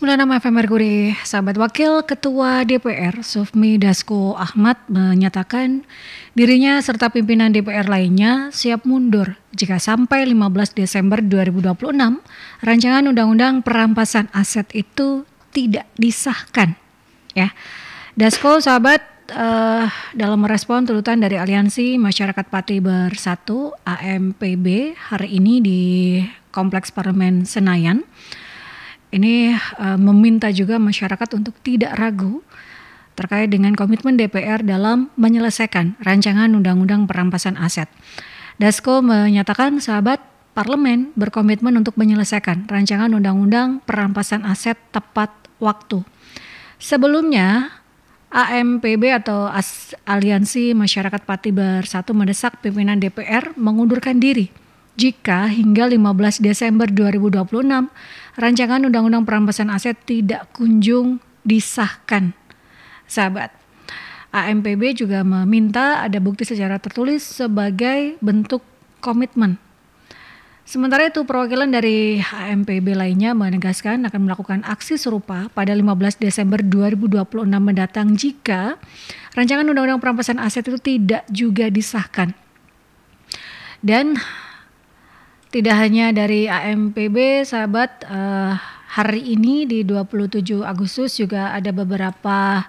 106 FM Merkuri, sahabat. Wakil Ketua DPR Sufmi Dasko Ahmad menyatakan dirinya serta pimpinan DPR lainnya siap mundur jika sampai 15 Desember 2026 rancangan undang-undang perampasan aset itu tidak disahkan. Ya, Dasko, sahabat, dalam merespon tuntutan dari Aliansi Masyarakat Pati Bersatu (AMPB) hari ini di Kompleks Parlemen Senayan. Ini meminta juga masyarakat untuk tidak ragu terkait dengan komitmen DPR dalam menyelesaikan rancangan undang-undang perampasan aset. Dasko menyatakan sahabat parlemen berkomitmen untuk menyelesaikan rancangan undang-undang perampasan aset tepat waktu. Sebelumnya, AMPB atau Aliansi Masyarakat Pati Bersatu mendesak pimpinan DPR mengundurkan diri jika hingga 15 Desember 2026 rancangan undang-undang perampasan aset tidak kunjung disahkan. Sahabat, AMPB juga meminta ada bukti secara tertulis sebagai bentuk komitmen. Sementara itu, perwakilan dari AMPB lainnya menegaskan akan melakukan aksi serupa pada 15 Desember 2026 mendatang jika rancangan undang-undang perampasan aset itu tidak juga disahkan. Dan tidak hanya dari AMPB, sahabat, hari ini di 27 Agustus juga ada beberapa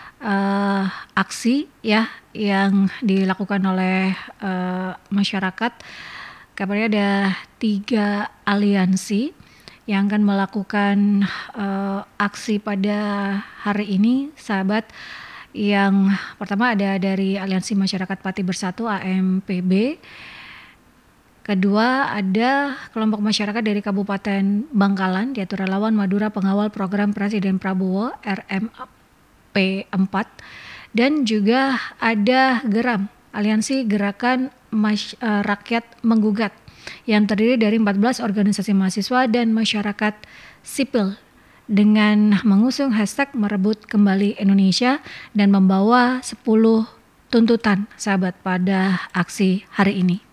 aksi ya yang dilakukan oleh masyarakat. Kabarnya ada 3 aliansi yang akan melakukan aksi pada hari ini, sahabat. Yang pertama ada dari Aliansi Masyarakat Pati Bersatu (AMPB). Kedua, ada kelompok masyarakat dari Kabupaten Bangkalan, yaitu Relawan Madura Pengawal Program Presiden Prabowo (RMP4). Dan juga ada GERAM, Aliansi Gerakan Rakyat Menggugat, yang terdiri dari 14 organisasi mahasiswa dan masyarakat sipil dengan mengusung hashtag merebut kembali Indonesia dan membawa 10 tuntutan, sahabat, pada aksi hari ini.